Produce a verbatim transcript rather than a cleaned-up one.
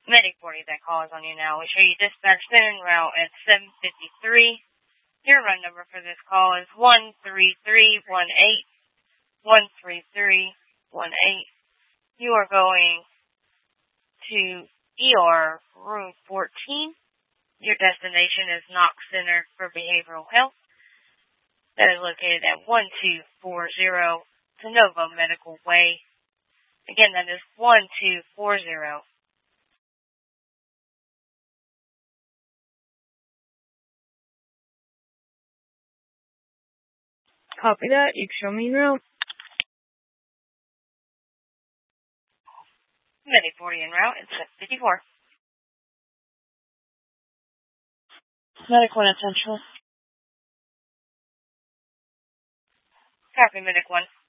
Medic forty, that call is on you now. We show you dispatch en route at seven fifty-three. Your run number for this call is one three three one eight. one three three one eight. You are going to E R room fourteen. Your destination is Knox Center for Behavioral Health. That is located at one two four zero Sonova Medical Way. Again, that is one two four zero. Copy that. You can show me en route. Medic forty en route at seven fifty-four. Medic one at Central. Copy, Medic one.